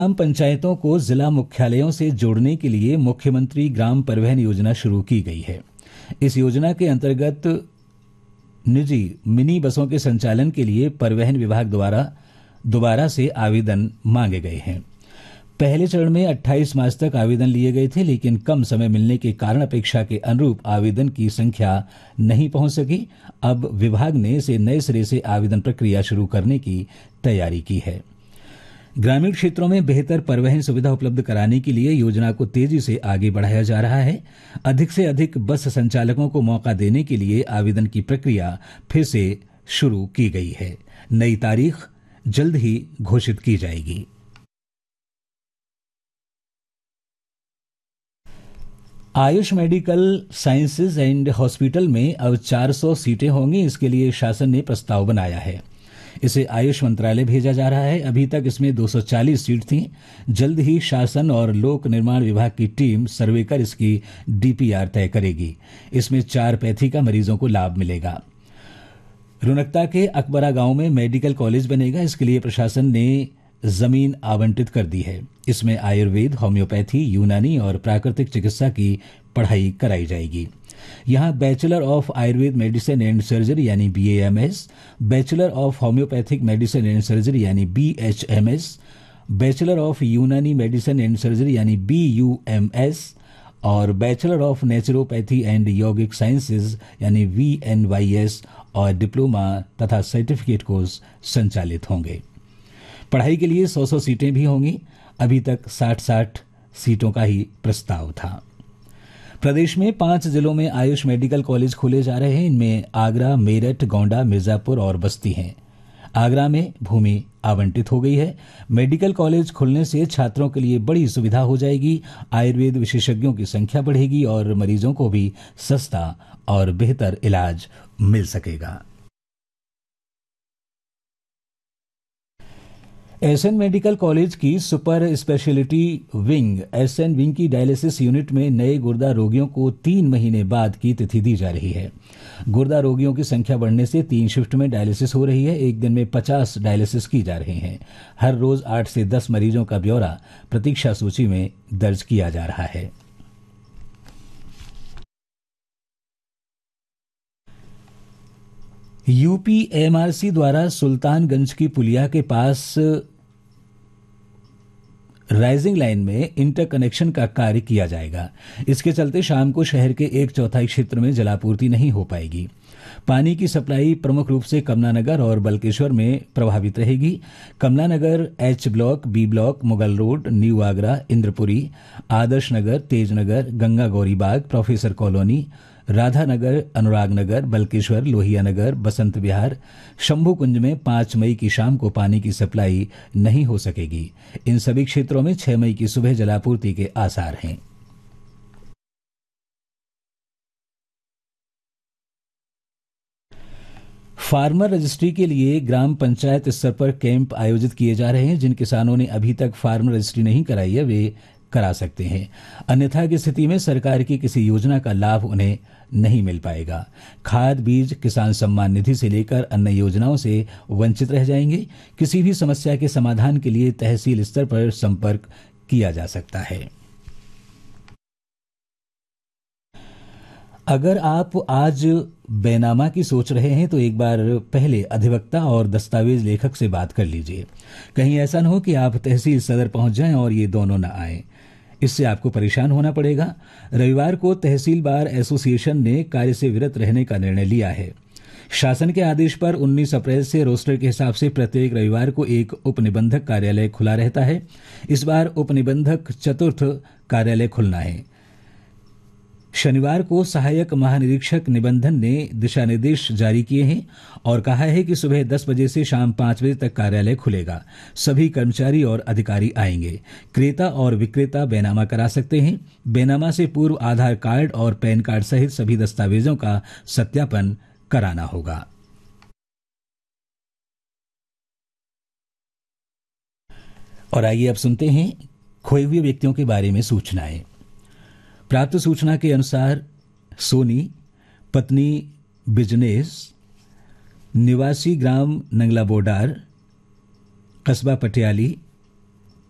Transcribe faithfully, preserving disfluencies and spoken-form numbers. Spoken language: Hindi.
ग्राम पंचायतों को जिला मुख्यालयों से जोड़ने के लिए मुख्यमंत्री ग्राम परिवहन योजना शुरू की गई है। इस योजना के अंतर्गत निजी मिनी बसों के संचालन के लिए परिवहन विभाग द्वारा दोबारा से आवेदन मांगे गए हैं। पहले चरण में अट्ठाईस मार्च तक आवेदन लिए गए थे, लेकिन कम समय मिलने के कारण अपेक्षा के अनुरूप आवेदन की संख्या नहीं पहुंच सकी। अब विभाग ने इसे नए सिरे से आवेदन प्रक्रिया शुरू करने की तैयारी की है। ग्रामीण क्षेत्रों में बेहतर परिवहन सुविधा उपलब्ध कराने के लिए योजना को तेजी से आगे बढ़ाया जा रहा है। अधिक से अधिक बस संचालकों को मौका देने के लिए आवेदन की प्रक्रिया फिर से शुरू की गई है। नई तारीख जल्द ही घोषित की जाएगी। Ayush medical sciences and hospital में अब चार सौ सीटें होंगी। इसके लिए शासन ने प्रस्ताव बनाया है। इसे आयुष मंत्रालय भेजा जा रहा है। अभी तक इसमें दो सौ चालीस सीट थीं। जल्द ही शासन और लोक निर्माण विभाग की टीम सर्वे कर इसकी डीपीआर तय करेगी। इसमें चार पैथी का मरीजों को लाभ मिलेगा। रुनकता के अकबरा गांव में मेडिकल कॉलेज बनेगा। इसके लिए प्रशासन ने जमीन आवंटित कर दी है। इसमें आयुर्वेद, होम्योपैथी, यूनानी और प्राकृतिक चिकित्सा की पढ़ाई कराई जाएगी। यहाँ bachelor of Ayurveda medicine and surgery यानी B A M S, bachelor of homeopathic medicine and surgery यानी B H M S, bachelor of यूनानी मेडिसिन एंड सर्जरी यानी बी यू एम एस और bachelor of naturopathy and yogic sciences यानी वी एन वाई एस और डिप्लोमा तथा सर्टिफिकेट कोर्स संचालित होंगे। पढ़ाई के लिए सौ सौ सीटें भी होंगी। अभी तक साठ साठ सीटों का ही प्रस्ताव था। प्रदेश में पांच जिलों में आयुष मेडिकल कॉलेज खोले जा रहे हैं। इनमें आगरा, मेरठ, गोंडा, मिर्जापुर और बस्ती हैं। आगरा में भूमि आवंटित हो गई है। मेडिकल कॉलेज खुलने से छात्रों के लिए बड़ी सुविधा हो जाएगी। आयुर्वेद विशेषज्ञों की संख्या बढ़ेगी और मरीजों को भी सस्ता और बेहतर इलाज मिल सकेगा। एसएन मेडिकल कॉलेज की super speciality wing SN wing की डायलिसिस यूनिट में नए गुर्दा रोगियों को तीन महीने बाद की तिथि दी जा रही है। गुर्दा रोगियों की संख्या बढ़ने से तीन शिफ्ट में डायलिसिस हो रही है। एक दिन में पचास डायलिसिस की जा रहे हैं। हर रोज आठ से दस मरीजों का ब्यौरा प्रतीक्षा सूची में दर्ज किया जा रहा है। यूपी एमआरसी द्वारा सुल्तानगंज की पुलिया के पास राइजिंग लाइन में इंटरकनेक्शन का कार्य किया जाएगा। इसके चलते शाम को शहर के एक चौथाई क्षेत्र में जलापूर्ति नहीं हो पाएगी। पानी की सप्लाई प्रमुख रूप से कमलानगर और बल्केश्वर में प्रभावित रहेगी। Kamlanagar, H block, B block, Mughal road, new Agra, Indrapuri, Adarsh Nagar, तेजनगर, Ganga Gauri बाग, प्रोफेसर कॉलोनी, राधानगर, अनुराग नगर, बल्केश्वर, लोहिया नगर, बसंत विहार, शंभू कुंज में पांच मई की शाम को पानी की सप्लाई नहीं हो सकेगी। इन सभी क्षेत्रों में छह मई की सुबह जलापूर्ति के आसार हैं। फार्मर रजिस्ट्री के लिए ग्राम पंचायत स्तर पर कैंप आयोजित किए जा रहे हैं। जिन किसानों ने अभी तक फार्मर रजिस्ट्री नहीं कराई है वे करा सकते हैं। अन्यथा की स्थिति में सरकार की किसी योजना का लाभ उन्हें नहीं मिल पाएगा। खाद, बीज, किसान सम्मान निधि से लेकर अन्य योजनाओं से वंचित रह जाएंगे। किसी भी समस्या के समाधान के लिए तहसील स्तर पर संपर्क किया जा सकता है। अगर आप आज बेनामा की सोच रहे हैं तो एक बार पहले अधिवक्ता और दस्तावेज लेखक से बात कर लीजिए। कहीं ऐसा न हो कि आप तहसील सदर पहुंच जाएं और ये दोनों न आए। इससे आपको परेशान होना पड़ेगा। रविवार को तहसील बार एसोसिएशन ने कार्य से विरत रहने का निर्णय लिया है। शासन के आदेश पर उन्नीस अप्रैल से रोस्टर के हिसाब से प्रत्येक रविवार को एक उपनिबंधक कार्यालय खुला रहता है। इस बार उपनिबंधक चतुर्थ कार्यालय खुलना है। शनिवार को सहायक महानिरीक्षक निबंधन ने दिशा निर्देश जारी किए हैं और कहा है कि सुबह दस बजे से शाम पांच बजे तक कार्यालय खुलेगा। सभी कर्मचारी और अधिकारी आएंगे। क्रेता और विक्रेता बेनामा करा सकते हैं। बेनामा से पूर्व आधार कार्ड और पैन कार्ड सहित सभी दस्तावेजों का सत्यापन कराना होगा। और आइए अब सुनते हैं खोए हुए व्यक्तियों के बारे में सूचनाएं। प्राप्त सूचना के अनुसार सोनी, पत्नी बिजनेस, निवासी ग्राम नंगला बोडार, कस्बा पटियाली,